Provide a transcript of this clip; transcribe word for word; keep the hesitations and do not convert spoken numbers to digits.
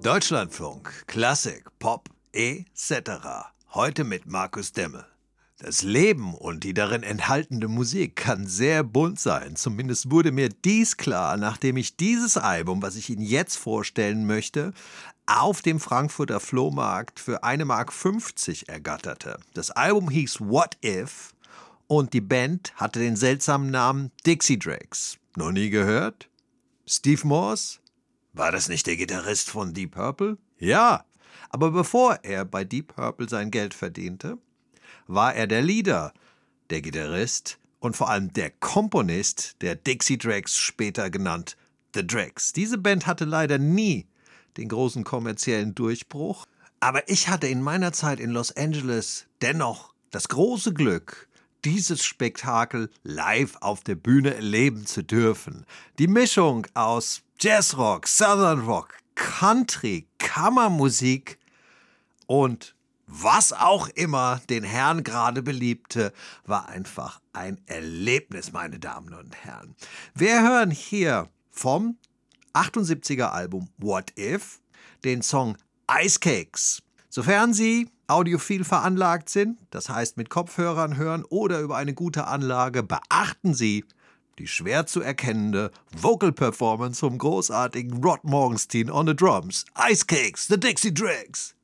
Deutschlandfunk, Klassik, Pop, et cetera. Heute mit Markus Demme. Das Leben und die darin enthaltene Musik kann sehr bunt sein. Zumindest wurde mir dies klar, nachdem ich dieses Album, was ich Ihnen jetzt vorstellen möchte, auf dem Frankfurter Flohmarkt für eine Mark fünfzig ergatterte. Das Album hieß What If und die Band hatte den seltsamen Namen Dixie Dregs. Noch nie gehört? Steve Morse? War das nicht der Gitarrist von Deep Purple? Ja, aber bevor er bei Deep Purple sein Geld verdiente, war er der Leader, der Gitarrist und vor allem der Komponist der Dixie Dregs, später genannt The Dregs. Diese Band hatte leider nie den großen kommerziellen Durchbruch, aber ich hatte in meiner Zeit in Los Angeles dennoch das große Glück, dieses Spektakel live auf der Bühne erleben zu dürfen. Die Mischung aus Jazzrock, Southern Rock, Country, Kammermusik und was auch immer den Herrn gerade beliebte, war einfach ein Erlebnis, meine Damen und Herren. Wir hören hier vom achtundsiebziger Album What If den Song Ice Cakes. Sofern Sie audiophil veranlagt sind, das heißt mit Kopfhörern hören oder über eine gute Anlage, beachten Sie die schwer zu erkennende Vocal Performance vom großartigen Rod Morgenstein on the Drums. Ice Cakes, the Dixie Dregs.